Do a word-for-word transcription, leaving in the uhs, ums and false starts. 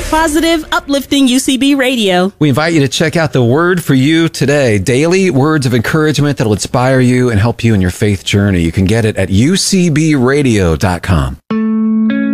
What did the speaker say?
Positive, uplifting U C B radio. We invite you to check out the Word for You today. Daily words of encouragement that'll inspire you and help you in your faith journey. You can get it at U C B radio dot com.